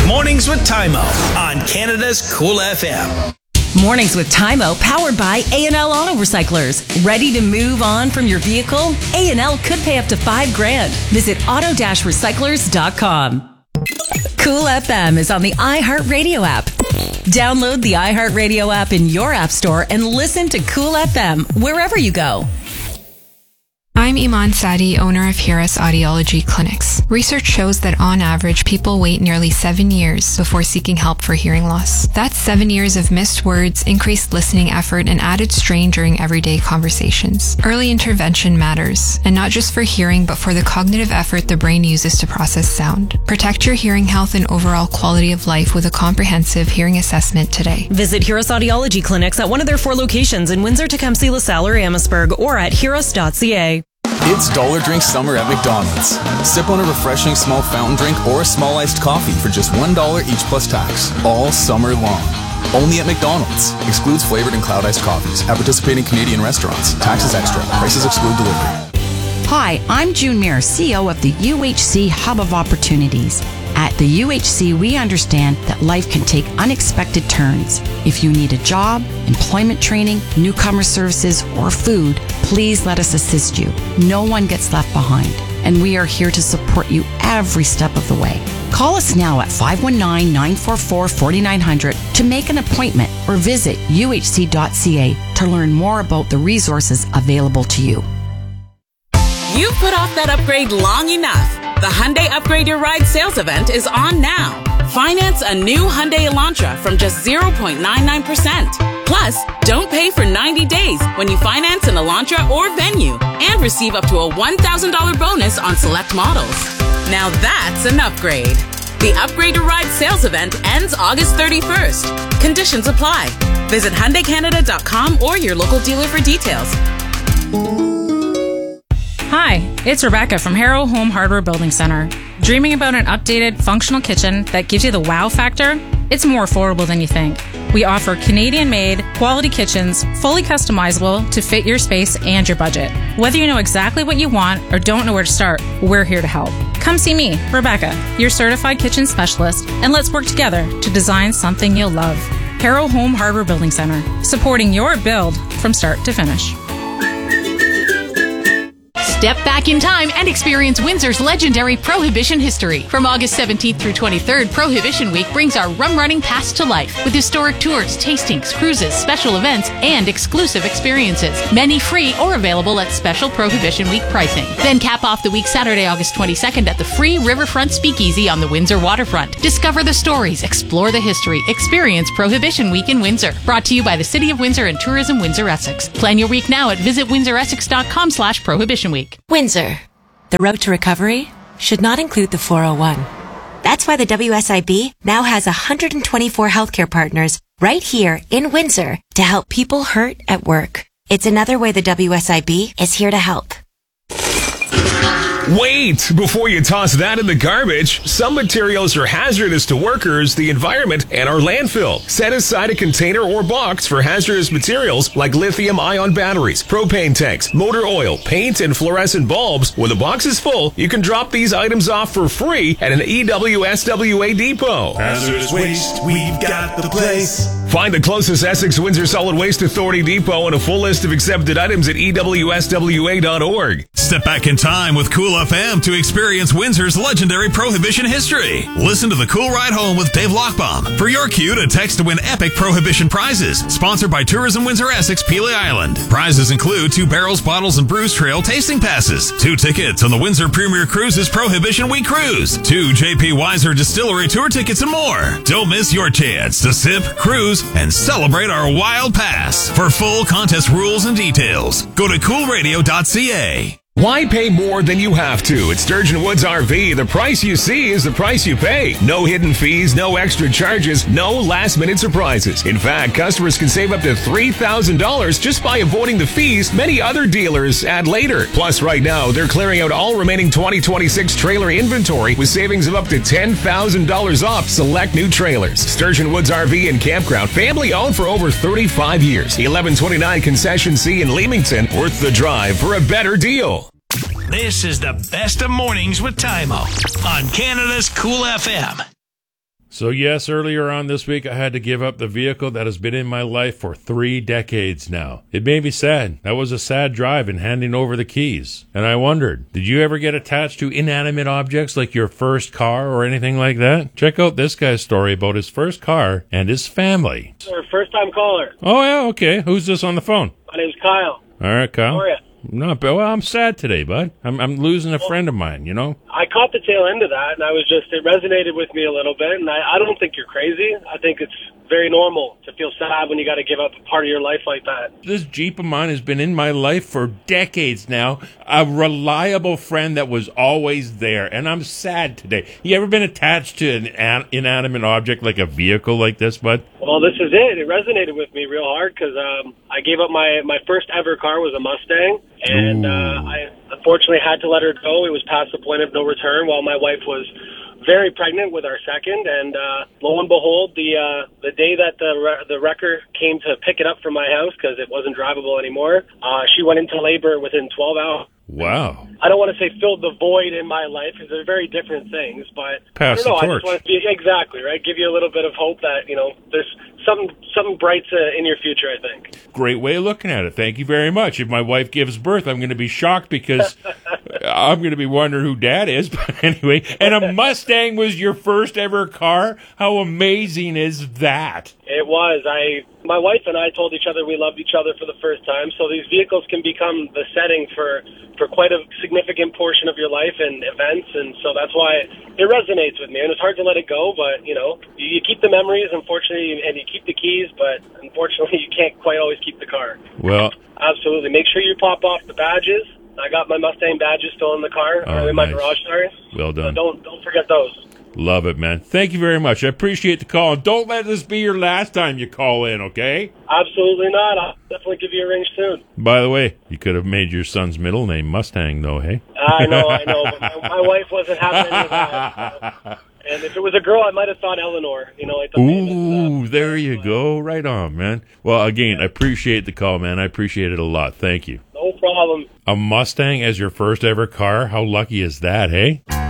Mornings with Tymo on Canada's Cool FM. Mornings with Tymo, powered by A&L Auto Recyclers. Ready to move on from your vehicle? A&L could pay up to $5,000. Visit auto-recyclers.com. Cool FM is on the iHeartRadio app. Download the iHeartRadio app in your app store and listen to Cool FM wherever you go. I'm Iman Sadi, owner of Hiras Audiology Clinics. Research shows that on average, people wait nearly 7 years before seeking help for hearing loss. That's 7 years of missed words, increased listening effort, and added strain during everyday conversations. Early intervention matters, and not just for hearing, but for the cognitive effort the brain uses to process sound. Protect your hearing health and overall quality of life with a comprehensive hearing assessment today. Visit Hiras Audiology Clinics at one of their 4 locations in Windsor, Tecumseh, LaSalle, or Amherstburg, or at hiras.ca. It's Dollar Drink Summer at McDonald's. Sip on a refreshing small fountain drink or a small iced coffee for just $1 each plus tax, all summer long. Only at McDonald's. Excludes flavored and cloud iced coffees at participating Canadian restaurants. Taxes extra. Prices exclude delivery. Hi, I'm June Muir, CEO of the UHC Hub of Opportunities. At the UHC, we understand that life can take unexpected turns. If you need a job, employment training, newcomer services, or food, please let us assist you. No one gets left behind, and we are here to support you every step of the way. Call us now at 519-944-4900 to make an appointment or visit uhc.ca to learn more about the resources available to you. You've put off that upgrade long enough. The Hyundai Upgrade Your Ride sales event is on now. Finance a new Hyundai Elantra from just 0.99%. Plus, don't pay for 90 days when you finance an Elantra or Venue and receive up to a $1,000 bonus on select models. Now that's an upgrade. The Upgrade Your Ride sales event ends August 31st. Conditions apply. Visit HyundaiCanada.com or your local dealer for details. Hi, it's Rebecca from Harrow Home Hardware Building Center. Dreaming about an updated, functional kitchen that gives you the wow factor? It's more affordable than you think. We offer Canadian-made, quality kitchens, fully customizable to fit your space and your budget. Whether you know exactly what you want or don't know where to start, we're here to help. Come see me, Rebecca, your certified kitchen specialist, and let's work together to design something you'll love. Harrow Home Hardware Building Center, supporting your build from start to finish. Step back in time and experience Windsor's legendary Prohibition history. From August 17th through 23rd, Prohibition Week brings our rum running past to life with historic tours, tastings, cruises, special events, and exclusive experiences. Many free or available at special Prohibition Week pricing. Then cap off the week Saturday, August 22nd at the free Riverfront Speakeasy on the Windsor waterfront. Discover the stories, explore the history, experience Prohibition Week in Windsor. Brought to you by the City of Windsor and Tourism Windsor Essex. Plan your week now at visitwindsoressex.com/Prohibition Week. Windsor. The road to recovery should not include the 401. That's why the WSIB now has 124 healthcare partners right here in Windsor to help people hurt at work. It's another way the WSIB is here to help. Wait! Before you toss that in the garbage, some materials are hazardous to workers, the environment, and our landfill. Set aside a container or box for hazardous materials like lithium-ion batteries, propane tanks, motor oil, paint, and fluorescent bulbs. When the box is full, you can drop these items off for free at an EWSWA depot. Hazardous waste, we've got the place. Find the closest Essex Windsor Solid Waste Authority depot and a full list of accepted items at EWSWA.org. Step back in time with Cool FM to experience Windsor's legendary Prohibition history. Listen to the Cool Ride Home with Dave Lochbaum for your cue to text to win epic Prohibition prizes. Sponsored by Tourism Windsor Essex, Pelee Island. Prizes include 2 Barrels, Bottles, and Brews Trail tasting passes, 2 tickets on the Windsor Premier Cruises Prohibition Week Cruise, 2 J.P. Weiser Distillery Tour tickets, and more. Don't miss your chance to sip, cruise, and celebrate our wild pass. For full contest rules and details, go to coolradio.ca. Why pay more than you have to? At Sturgeon Woods RV, the price you see is the price you pay. No hidden fees, no extra charges, no last-minute surprises. In fact, customers can save up to $3,000 just by avoiding the fees many other dealers add later. Plus, right now, they're clearing out all remaining 2026 trailer inventory with savings of up to $10,000 off select new trailers. Sturgeon Woods RV and Campground, family-owned for over 35 years. 1129 Concession C in Leamington, worth the drive for a better deal. This is the best of mornings with Tymo on Canada's Cool FM. So yes, earlier on this week, I had to give up the vehicle that has been in my life for 3 decades now. It made me sad. That was a sad drive in handing over the keys. And I wondered, did you ever get attached to inanimate objects like your first car or anything like that? Check out this guy's story about his first car and his family. Sir, first-time caller. Oh, yeah, okay. Who's this on the phone? My name's Kyle. All right, Kyle. How are you? Not bad. Well, I'm sad today, bud. I'm losing a friend of mine, you know? I caught the tail end of that, and it resonated with me a little bit, and I don't think you're crazy. I think it's very normal to feel sad when you got to give up a part of your life like that. This Jeep of mine has been in my life for decades now. A reliable friend that was always there, and I'm sad today. You ever been attached to an inanimate object like a vehicle like this, bud? Well, this is it. It resonated with me real hard because I gave up my first ever car was a Mustang, and I unfortunately had to let her go. It was past the point of no return while my wife was very pregnant with our second, and lo and behold, the day that the wrecker came to pick it up from my house because it wasn't drivable anymore, she went into labor within 12 hours. Wow. I don't want to say filled the void in my life because they're very different things, but Pass I don't know. the torch. I just want to be exactly right. Give you a little bit of hope that there's something bright in your future. I think. Great way of looking at it. Thank you very much. If my wife gives birth, I'm going to be shocked because I'm going to be wondering who Dad is. But anyway, and a Mustang was your first ever car. How amazing is that? It was. My wife and I told each other we loved each other for the first time. So these vehicles can become the setting for quite a significant portion of your life and events, and so that's why it resonates with me. And it's hard to let it go, but you keep the memories, unfortunately, and you keep the keys, but unfortunately, you can't quite always keep the car. Well, absolutely. Make sure you pop off the badges. I got my Mustang badges still in the car, or in my garage. Sorry. Well done. So don't forget those. Love it, man. Thank you very much. I appreciate the call. And don't let this be your last time you call in, okay? Absolutely not. I'll definitely give you a ring soon. By the way, you could have made your son's middle name Mustang, though, hey? I know. But my wife wasn't having any of that. And if it was a girl, I might have thought Eleanor. Like the Ooh, there you go. Right on, man. Well, again, I appreciate the call, man. I appreciate it a lot. Thank you. No problem. A Mustang as your first ever car? How lucky is that, hey?